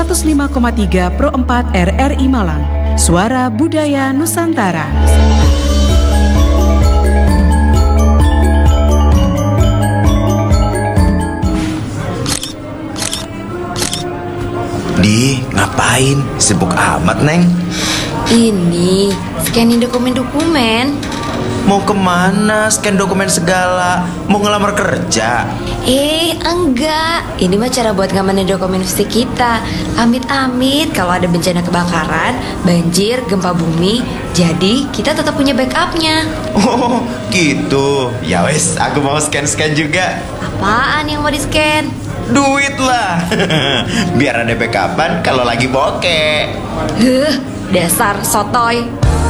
105,3 Pro 4 RRI Malang. Suara Budaya Nusantara. Di, ngapain? Sibuk amat, Neng. Ini, scanning dokumen-dokumen. Mau kemana? Scan dokumen segala. Mau ngelamar kerja? Enggak. Ini mah cara buat ngamanin dokumen fisik kita. Amit-amit kalau ada bencana kebakaran, banjir, gempa bumi, jadi kita tetap punya backupnya. Oh, gitu. Ya wes, aku mau scan-scan juga. Apaan yang mau di-scan? Duit lah. Biar ada backupan kalau lagi bokeh. Dasar sotoy.